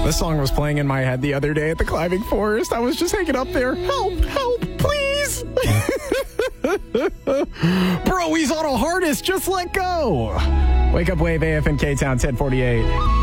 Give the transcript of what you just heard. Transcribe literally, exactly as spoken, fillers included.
This song was playing in my head the other day at the climbing forest. I was just hanging up there. Help, help, please. Bro, he's on a harness. Just let go. Wake up, wave, A F N K Town, ten forty-eight.